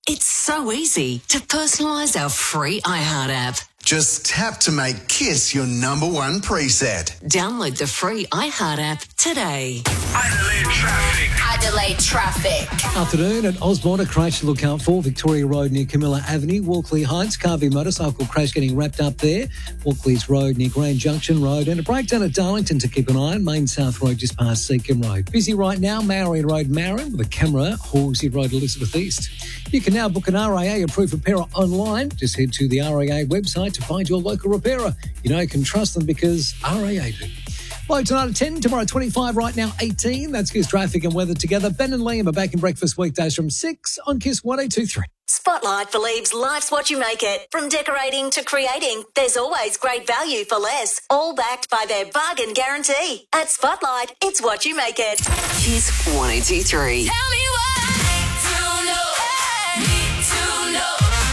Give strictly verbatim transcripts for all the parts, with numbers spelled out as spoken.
It's so easy to personalise our free iHeart app. Just tap to make Kiss your number one preset. Download the free iHeart app today. Adelaide traffic. Adelaide traffic. Afternoon at Osborne, a crash to look out for. Victoria Road near Camilla Avenue. Walkley Heights, Carvey motorcycle crash getting wrapped up there. Walkley's Road near Grand Junction Road. And a breakdown at Darlington to keep an eye on. Main South Road just past Seacombe Road. Busy right now, Marion Road, Marion, with a camera. Hawkesy Road, Elizabeth East. You can now book an R A A approved repairer online. Just head to the R A A website to find your local repairer. You know you can trust them because R A A do. Low tonight at ten, tomorrow twenty-five, right now eighteen. That's Kiss traffic and weather together. Ben and Liam are back in breakfast weekdays from six on Kiss one oh two three. Spotlight believes life's what you make it. From decorating to creating, there's always great value for less. All backed by their bargain guarantee. At Spotlight, it's what you make it. Kiss one oh two three. Tell me why. To know. Need to know.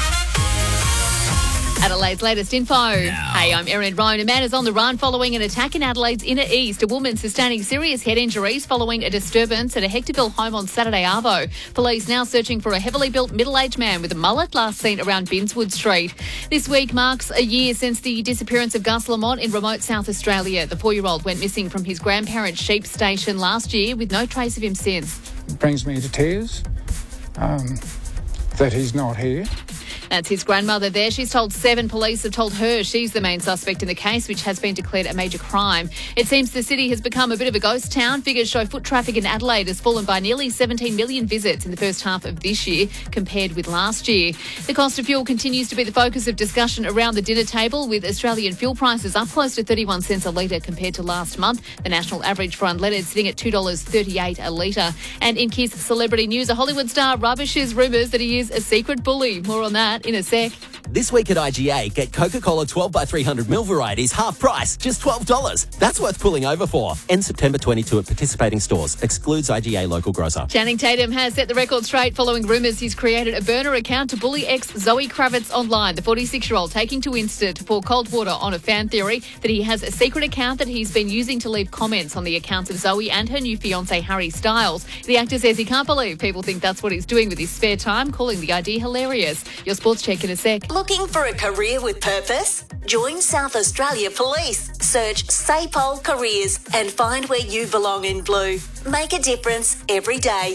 Adelaide's latest info. Hey, I'm Erin Roan. A man is on the run following an attack in Adelaide's inner east. A woman sustaining serious head injuries following a disturbance at a Hectorville home on Saturday arvo. Police now searching for a heavily built middle-aged man with a mullet last seen around Binswood Street. This week marks a year since the disappearance of Gus Lamont in remote South Australia. The four-year-old went missing from his grandparents' sheep station last year with no trace of him since. It brings me to tears um, that he's not here. That's his grandmother there. She's told Seven police have told her she's the main suspect in the case, which has been declared a major crime. It seems the city has become a bit of a ghost town. Figures show foot traffic in Adelaide has fallen by nearly seventeen million visits in the first half of this year compared with last year. The cost of fuel continues to be the focus of discussion around the dinner table, with Australian fuel prices up close to thirty-one cents a litre compared to last month. The national average for unleaded sitting at two dollars thirty-eight a litre. And in Kiss celebrity news, a Hollywood star rubbishes rumours that he is a secret bully. More on that in a sec. This week at I G A, get Coca-Cola twelve by three hundred mil varieties half price, just twelve dollars. That's worth pulling over for. End September twenty-second at participating stores. Excludes I G A local grocer. Channing Tatum has set the record straight following rumours he's created a burner account to bully ex Zoe Kravitz online. The forty-six-year-old taking to Insta to pour cold water on a fan theory that he has a secret account that he's been using to leave comments on the accounts of Zoe and her new fiancé Harry Styles. The actor says he can't believe people think that's what he's doing with his spare time, calling the idea hilarious. Your sports check in a sec. Looking for a career with purpose? Join South Australia Police. Search SAPOL Careers and find where you belong in blue. Make a difference every day.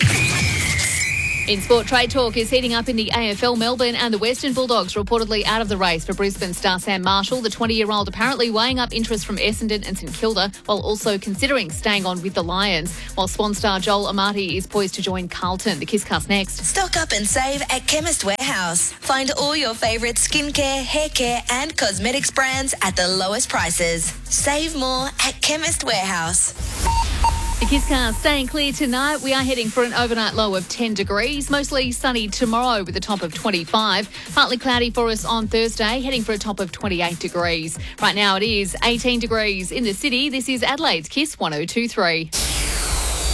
In sport, trade talk is heating up in the A F L. Melbourne and the Western Bulldogs reportedly out of the race for Brisbane star Sam Marshall. The twenty-year-old apparently weighing up interest from Essendon and St Kilda, while also considering staying on with the Lions. While Swan star Joel Amati is poised to join Carlton. The Kisscast next. Stock up and save at Chemist Warehouse. Find all your favourite skincare, hair care and cosmetics brands at the lowest prices. Save more at Chemist Warehouse. The Kisscast staying clear tonight. We are heading for an overnight low of ten degrees. Mostly sunny tomorrow with a top of twenty-five. Partly cloudy for us on Thursday, heading for a top of twenty-eight degrees. Right now it is eighteen degrees in the city. This is Adelaide's Kiss one oh two three.